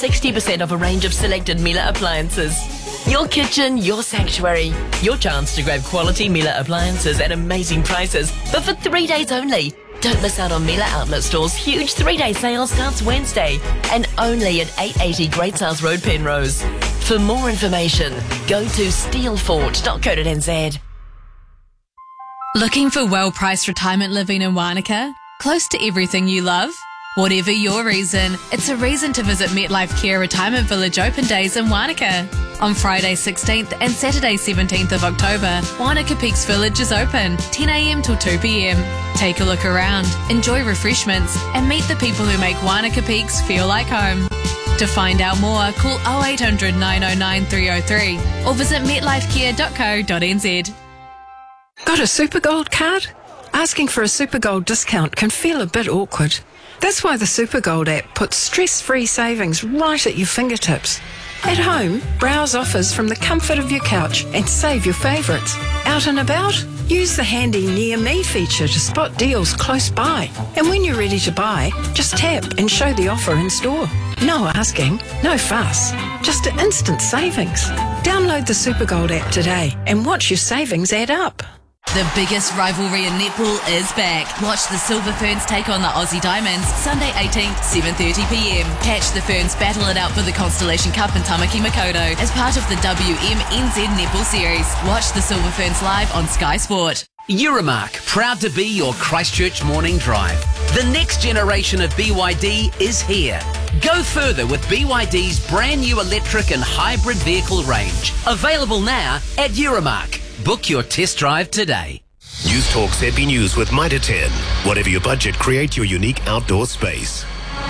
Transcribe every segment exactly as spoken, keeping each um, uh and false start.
sixty percent off a range of selected Miele appliances. Your kitchen, your sanctuary. Your chance to grab quality Miele appliances at amazing prices, but for three days only. Don't miss out on Miele Outlet Store's huge three-day sale starts Wednesday and only at eight eighty Great South Road, Penrose. For more information, go to steelfort dot co dot n z. Looking for well-priced retirement living in Wānaka? Close to everything you love? Whatever your reason, it's a reason to visit MetLife Care Retirement Village Open Days in Wānaka. On Friday sixteenth and Saturday seventeenth of October, Wānaka Peaks Village is open, ten a m till two p m. Take a look around, enjoy refreshments, and meet the people who make Wānaka Peaks feel like home. To find out more, call oh eight hundred, nine oh nine, three oh three or visit metlife care dot co dot n z. Got a Supergold card? Asking for a Supergold discount can feel a bit awkward. That's why the Supergold app puts stress-free savings right at your fingertips. At home, browse offers from the comfort of your couch and save your favourites. Out and about? Use the handy Near Me feature to spot deals close by. And when you're ready to buy, just tap and show the offer in store. No asking, no fuss, just instant savings. Download the Supergold app today and watch your savings add up. The biggest rivalry in netball is back. Watch the Silver Ferns take on the Aussie Diamonds Sunday eighteenth, seven thirty p m. Catch the Ferns battle it out for the Constellation Cup in Tamaki Makaurau as part of the W M N Z Netball Series. Watch the Silver Ferns live on Sky Sport. Euromark, proud to be your Christchurch morning drive. The next generation of B Y D is here. Go further with B Y D's brand new electric and hybrid vehicle range. Available now at Euromark. Book your test drive today. News Talk Z B News with Mitre ten. Whatever your budget, create your unique outdoor space.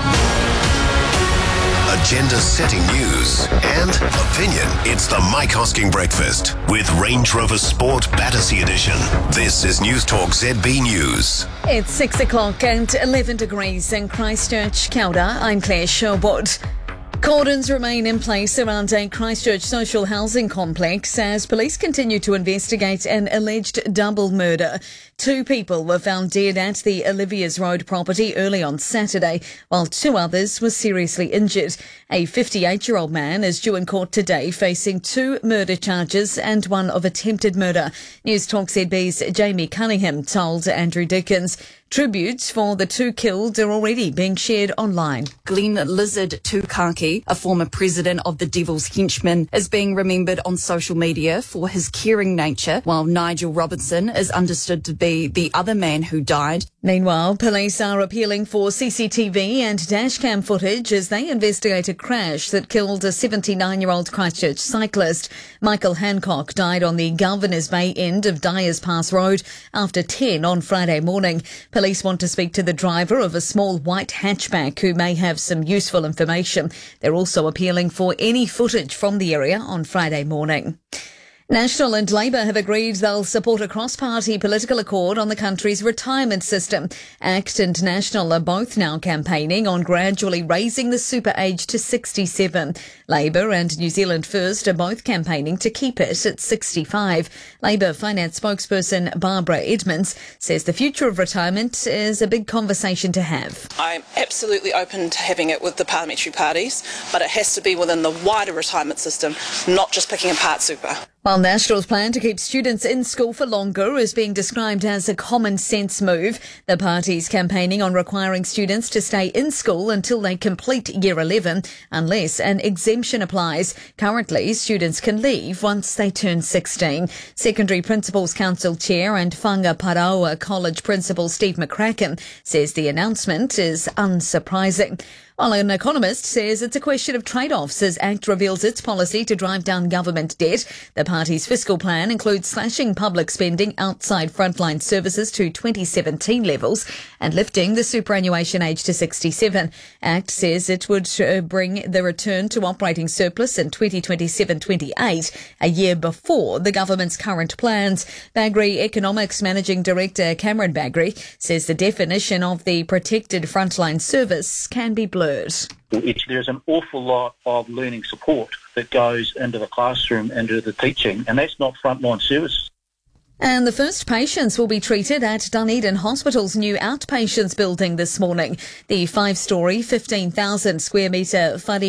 Agenda-setting news and opinion. It's the Mike Hosking Breakfast with Range Rover Sport Battersea Edition. This is News Talk Z B News. It's six o'clock and eleven degrees in Christchurch. Kia ora, I'm Claire Sherwood. Cordons remain in place around a Christchurch social housing complex as police continue to investigate an alleged double murder. Two people were found dead at the Olivia's Road property early on Saturday, while two others were seriously injured. A fifty-eight-year-old man is due in court today facing two murder charges and one of attempted murder. News Talk Z B's Jamie Cunningham told Andrew Dickens tributes for the two killed are already being shared online. Glenn Lizard Tukaki, a former president of the Devil's Henchmen, is being remembered on social media for his caring nature, while Nigel Robinson is understood to be the other man who died. Meanwhile, police are appealing for C C T V and dashcam footage as they investigate a crash that killed a seventy-nine-year-old Christchurch cyclist. Michael Hancock died on the Governor's Bay end of Dyers Pass Road after ten on Friday morning. Police want to speak to the driver of a small white hatchback who may have some useful information. They're also appealing for any footage from the area on Friday morning. National and Labour have agreed they'll support a cross-party political accord on the country's retirement system. ACT and National are both now campaigning on gradually raising the super age to sixty-seven. Labour and New Zealand First are both campaigning to keep it at sixty-five. Labour finance spokesperson Barbara Edmonds says the future of retirement is a big conversation to have. I'm absolutely open to having it with the parliamentary parties, but it has to be within the wider retirement system, not just picking apart super. While National's plan to keep students in school for longer is being described as a common sense move, the party's campaigning on requiring students to stay in school until they complete year eleven, unless an exemption applies. Currently, students can leave once they turn sixteen. Secondary Principals Council Chair and Whangaparaoa College Principal Steve McCracken says the announcement is unsurprising. While an economist says it's a question of trade-offs as ACT reveals its policy to drive down government debt. The party's fiscal plan includes slashing public spending outside frontline services to twenty seventeen levels and lifting the superannuation age to sixty-seven. ACT says it would uh, bring the return to operating surplus in twenty twenty-seven twenty-eight, a year before the government's current plans. Bagri Economics Managing Director Cameron Bagri says the definition of the protected frontline service can be blurred. It's, there's an awful lot of learning support that goes into the classroom, into the teaching, and that's not frontline services. And the first patients will be treated at Dunedin Hospital's new outpatients building this morning. The five-storey, fifteen thousand square metre Whare